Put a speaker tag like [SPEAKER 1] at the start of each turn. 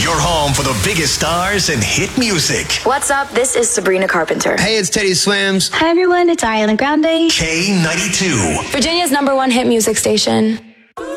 [SPEAKER 1] Your home for the biggest stars and hit music.
[SPEAKER 2] What's up? This is Sabrina Carpenter.
[SPEAKER 3] Hey, it's Teddy Swims.
[SPEAKER 4] Hi, everyone. It's Ariana Grande.
[SPEAKER 1] K92.
[SPEAKER 2] Virginia's #1 hit music station.